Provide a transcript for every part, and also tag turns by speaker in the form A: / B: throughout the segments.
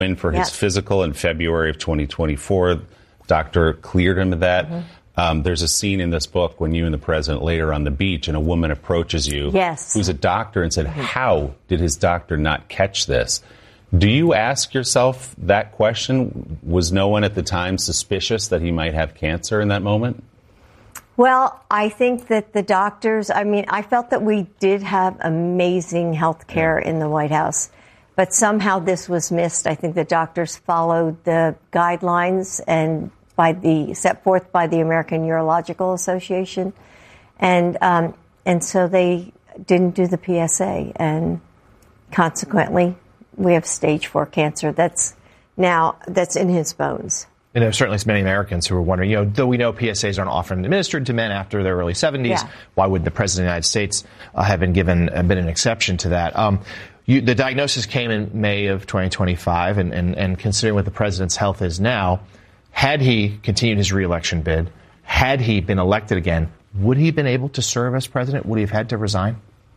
A: in for his physical in February of 2024. Doctor cleared him of that. There's a scene in this book when you and the president later on the beach and a woman approaches you who's a doctor and said, how did his doctor not catch this? Do you ask yourself that question? Was no one at the time suspicious that he might have cancer in that moment?
B: Well, I think that the doctors, I felt that we did have amazing health care in the White House, but somehow this was missed. I think the doctors followed the guidelines and set forth by the American Urological Association. And so they didn't do the PSA. And consequently, we have stage 4 cancer that's in his bones.
C: And there's certainly many Americans who are wondering, though we know PSAs aren't often administered to men after their early 70s, why would the President of the United States have been an exception to that? The diagnosis came in May of 2025, and considering what the President's health is now, had he continued his reelection bid, had he been elected again, would he have been able to serve as president? Would he have had to resign?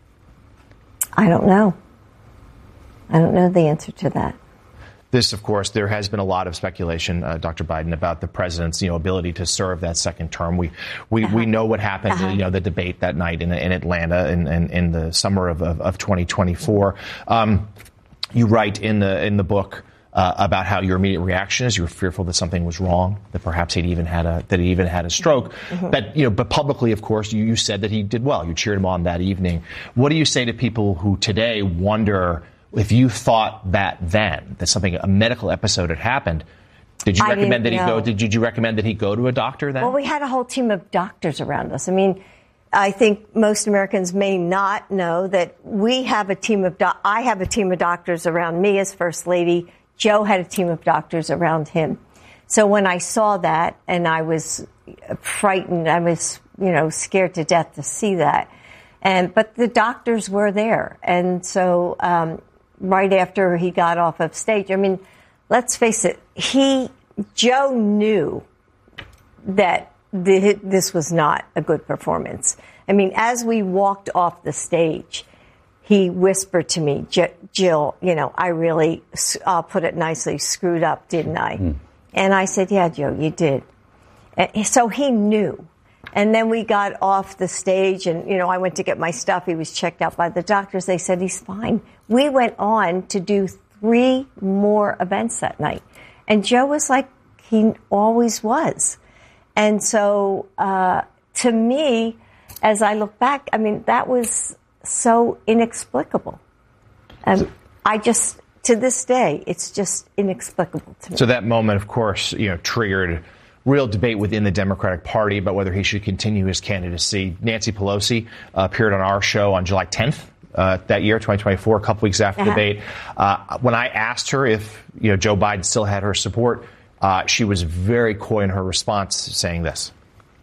B: I don't know. I don't know the answer to that.
C: This, of course, there has been a lot of speculation, Dr. Biden, about the president's ability to serve that second term. We know what happened, the debate that night in Atlanta in the summer of 2024. You write in the book about how your immediate reaction is you were fearful that something was wrong, that perhaps he even had a stroke. But publicly, of course, you said that he did well. You cheered him on that evening. What do you say to people who today wonder if you thought that a medical episode had happened? Did you recommend that he go? Did you recommend that he go to a doctor then?
B: Well, we had a whole team of doctors around us. I think most Americans may not know that we have a team of I have a team of doctors around me as First Lady. Joe had a team of doctors around him. So when I saw that, and I was frightened, I was, scared to death to see that. But the doctors were there. And so right after he got off of stage, let's face it, Joe knew that this was not a good performance. As we walked off the stage, he whispered to me, Jill, I'll put it nicely, screwed up, didn't I? And I said, yeah, Joe, you did. And so he knew. And then we got off the stage and, I went to get my stuff. He was checked out by the doctors. They said he's fine. We went on to do 3 more events that night. And Joe was like he always was. And so to me, as I look back, that was so inexplicable. To this day, it's just inexplicable to me.
C: So that moment, of course, triggered real debate within the Democratic Party about whether he should continue his candidacy. Nancy Pelosi appeared on our show on July 10th that year, 2024, a couple weeks after the debate. When I asked her if Joe Biden still had her support, she was very coy in her response, saying this.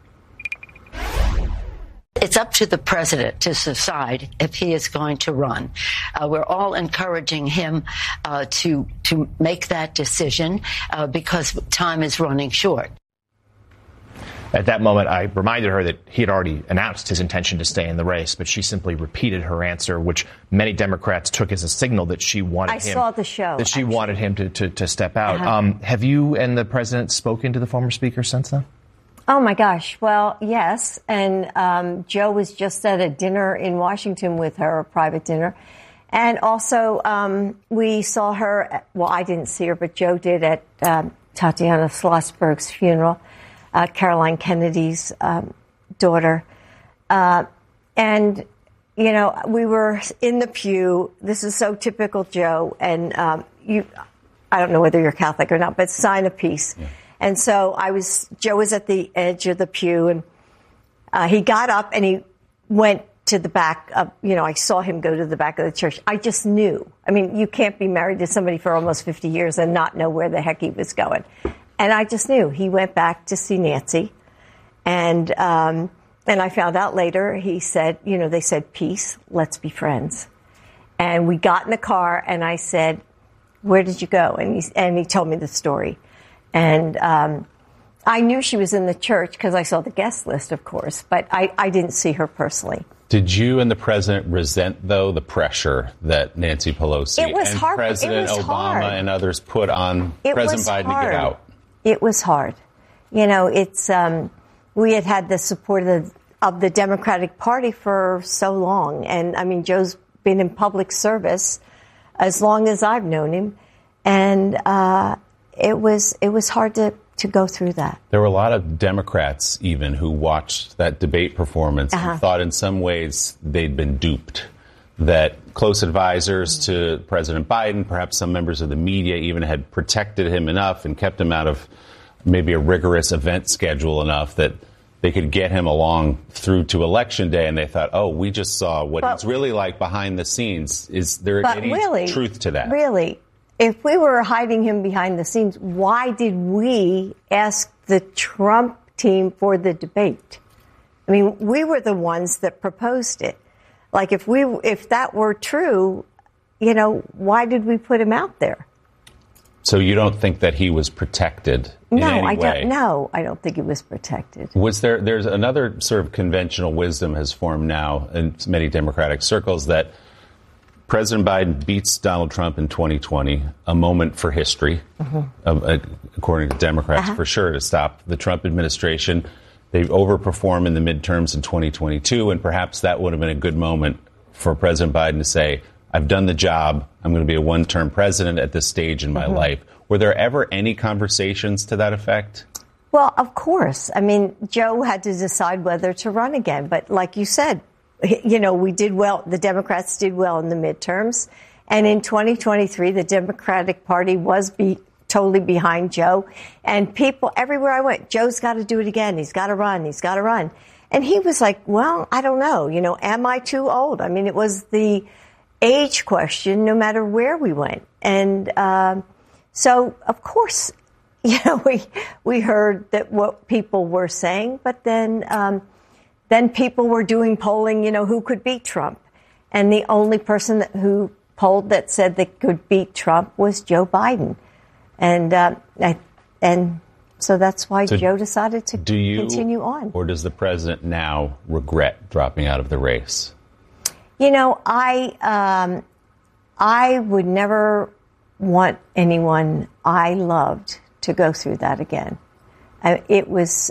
D: It's up to the president to decide if he is going to run. We're all encouraging him to make that decision because time is running short.
C: At that moment, I reminded her that he had already announced his intention to stay in the race, but she simply repeated her answer, which many Democrats took as a signal that she wanted him.
B: I saw the show.
C: That she wanted him to step out. Have you and the president spoken to the former speaker since then?
B: Oh, my gosh. Well, yes. And Joe was just at a dinner in Washington with her, a private dinner. And also, we saw her, I didn't see her, but Joe did at Tatiana Schlossberg's funeral, Caroline Kennedy's daughter. And, we were in the pew. This is so typical Joe. And I don't know whether you're Catholic or not, but sign of peace. Yeah. And so Joe was at the edge of the pew, and he got up and he went to the back of, I saw him go to the back of the church. I just knew. You can't be married to somebody for almost 50 years and not know where the heck he was going. And I just knew. He went back to see Nancy. And I found out later, he said, they said, peace, let's be friends. And we got in the car and I said, where did you go? And he told me the story. And I knew she was in the church because I saw the guest list, of course, but I didn't see her personally.
A: Did you and the president resent, though, the pressure that Nancy Pelosi and President Obama and others put on President Biden to get out?
B: It was hard. You know, it's we had the support of the Democratic Party for so long. And, I mean, Joe's been in public service as long as I've known him. And it was hard to go through that.
A: There were a lot of Democrats even who watched that debate performance and thought in some ways they'd been duped, that close advisors to President Biden, perhaps some members of the media even had protected him enough and kept him out of maybe a rigorous event schedule enough that they could get him along through to Election Day. And they thought, oh, we just saw what it's really like behind the scenes. Is there any truth to that?
B: Really? If we were hiding him behind the scenes, why did we ask the Trump team for the debate? I mean, we were the ones that proposed it. Like, if that were true, you know, why did we put him out there?
A: So you don't think that he was protected in any way?
B: No, I don't think he was protected.
A: There's another sort of conventional wisdom has formed now in many Democratic circles that President Biden beats Donald Trump in 2020, a moment for history, according to Democrats, for sure, to stop the Trump administration. They overperform in the midterms in 2022, and perhaps that would have been a good moment for President Biden to say, I've done the job. I'm going to be a one-term president at this stage in my life. Were there ever any conversations to that effect?
B: Well, of course. I mean, Joe had to decide whether to run again. But like you said, you know, we did well. The Democrats did well in the midterms. And in 2023, the Democratic Party was totally behind Joe. And people everywhere I went, Joe's got to do it again. He's got to run. He's got to run. And he was like, well, I don't know. You know, am I too old? I mean, it was the age question no matter where we went. And so, of course, you know, we heard that what people were saying. But then people were doing polling, you know, who could beat Trump. And the only person who polled that said they could beat Trump was Joe Biden. And so that's why Joe decided to continue on.
A: Or does the president now regret dropping out of the race?
B: You know, I would never want anyone I loved to go through that again. It was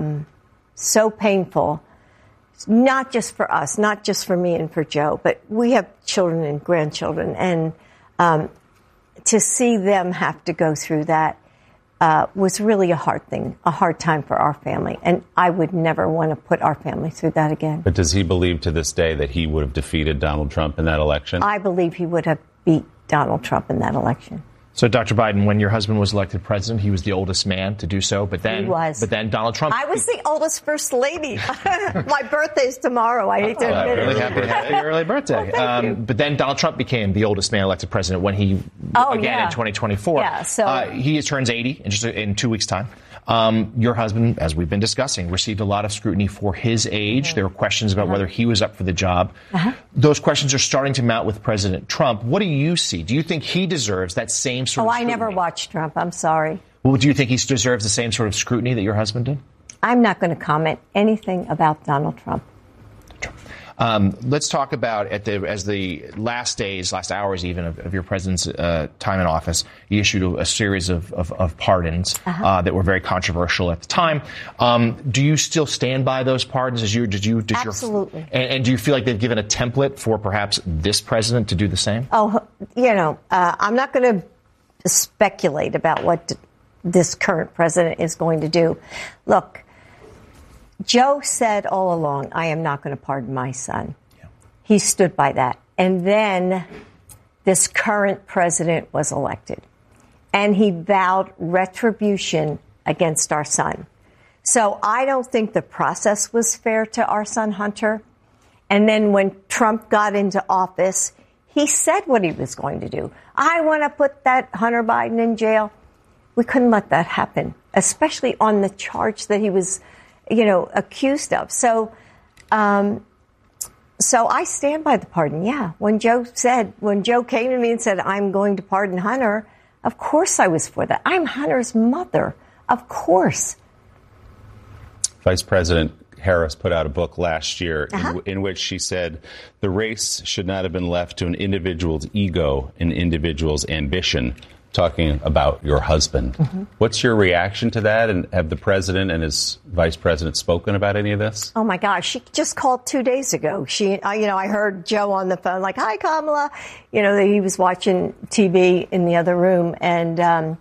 B: so painful. Not just for us, not just for me and for Joe, but we have children and grandchildren. And to see them have to go through that was really a hard time for our family. And I would never want to put our family through that again.
A: But does he believe to this day that he would have defeated Donald Trump in that election?
B: I believe he would have beat Donald Trump in that election.
C: So, Dr. Biden, when your husband was elected president, he was the oldest man to do so. But then, Donald Trump.
B: I was the oldest first lady. My birthday's tomorrow. I hate to admit
C: it. Really happy early birthday.
B: Well,
C: but then Donald Trump became the oldest man elected president when he in 2024.
B: Yeah, so
C: he turns 80 in 2 weeks' time. Your husband, as we've been discussing, received a lot of scrutiny for his age. There were questions about whether he was up for the job. Those questions are starting to mount with President Trump. What do you see? Do you think he deserves that same sort of scrutiny?
B: I never watched Trump. I'm sorry.
C: Well, do you think he deserves the same sort of scrutiny that your husband did?
B: I'm not going to comment anything about Donald Trump.
C: Let's talk about as the last hours even of your president's time in office, he issued a series of pardons that were very controversial at the time. Do you still stand by those pardons?
B: Absolutely.
C: And do you feel like they've given a template for perhaps this president to do the same?
B: Oh, you know, I'm not going to speculate about what this current president is going to do. Look, Joe said all along, I am not going to pardon my son. Yeah. He stood by that. And then this current president was elected. And he vowed retribution against our son. So I don't think the process was fair to our son, Hunter. And then when Trump got into office, he said what he was going to do. I want to put that Hunter Biden in jail. We couldn't let that happen, especially on the charge that he was, you know, accused of. So I stand by the pardon. Yeah. When Joe came to me and said, I'm going to pardon Hunter, of course I was for that. I'm Hunter's mother. Of course.
A: Vice President Harris put out a book last year in which she said the race should not have been left to an individual's ego, an individual's ambition, talking about your husband. What's your reaction to that? And have the president and his vice president spoken about any of this?
B: Oh, my gosh. She just called 2 days ago. I heard Joe on the phone like, hi, Kamala. He was watching TV in the other room. And were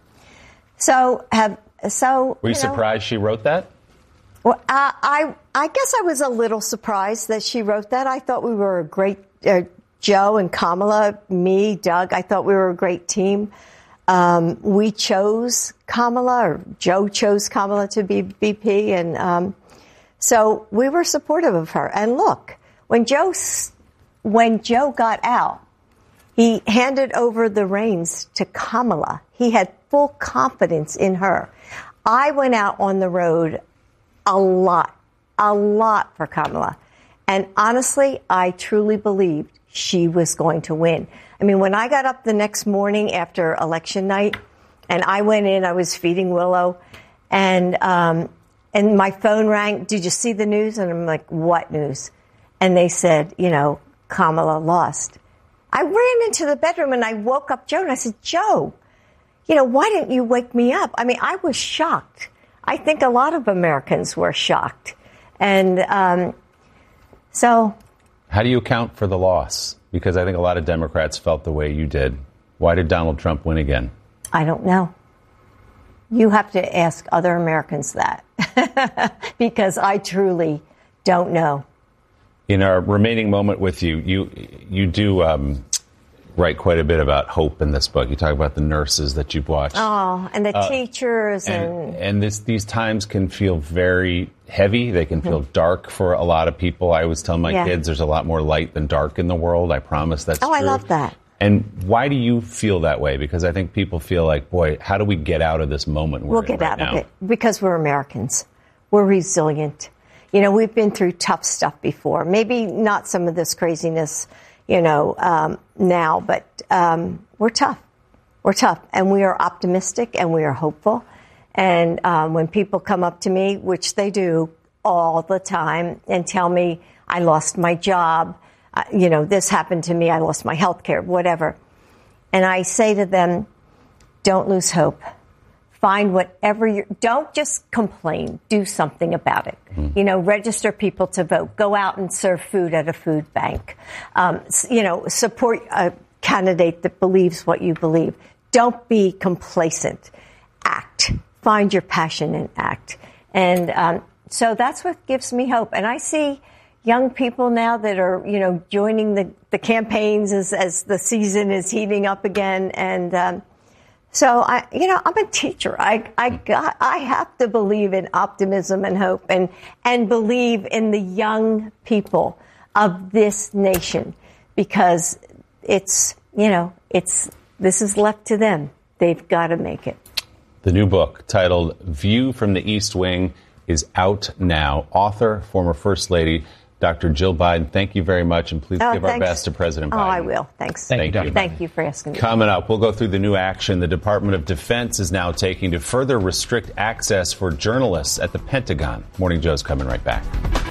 A: you surprised she wrote that?
B: Well, I guess I was a little surprised that she wrote that. I thought we were a great, Joe and Kamala, me, Doug, I thought we were a great team. We chose Kamala, or Joe chose Kamala to be VP, and so we were supportive of her. And look, when Joe got out, he handed over the reins to Kamala. He had full confidence in her. I went out on the road a lot for Kamala, and honestly, I truly believed she was going to win. I mean, when I got up the next morning after election night, and I went in, I was feeding Willow, and my phone rang. Did you see the news? And I'm like, what news? And they said, Kamala lost. I ran into the bedroom and I woke up Joe and I said, Joe, why didn't you wake me up? I mean, I was shocked. I think a lot of Americans were shocked. And so.
A: How do you account for the loss? Because I think a lot of Democrats felt the way you did. Why did Donald Trump win again?
B: I don't know. You have to ask other Americans that because I truly don't know.
A: In our remaining moment with you, you do write quite a bit about hope in this book. You talk about the nurses that you've watched.
B: Oh, and the teachers.
A: And these times can feel very heavy. They can feel dark for a lot of people. I always tell my kids there's a lot more light than dark in the world. I promise that's true.
B: Oh, I love that.
A: And why do you feel that way? Because I think people feel like, boy, how do we get out of this moment we'll get out of it
B: because we're Americans. We're resilient. We've been through tough stuff before. Maybe not some of this craziness, now, but we're tough. We're tough, and we are optimistic, and we are hopeful. And when people come up to me, which they do all the time, and tell me, I lost my job, this happened to me, I lost my health care, whatever. And I say to them, don't lose hope. Find whatever don't just complain, do something about it. Register people to vote, go out and serve food at a food bank, support a candidate that believes what you believe. Don't be complacent. Act. Find your passion and act. And so that's what gives me hope. And I see young people now that are, joining the campaigns as the season is heating up again. And so I'm a teacher. I have to believe in optimism and hope and believe in the young people of this nation because this is left to them. They've got to make it.
A: The new book titled View from the East Wing is out now. Author, former First Lady, Dr. Jill Biden, thank you very much, and please give our best to President Biden.
B: Oh, I will. Thanks.
C: Thank you.
B: Thank you for asking me.
A: Coming up, we'll go through the new action the Department of Defense is now taking to further restrict access for journalists at the Pentagon. Morning Joe's coming right back.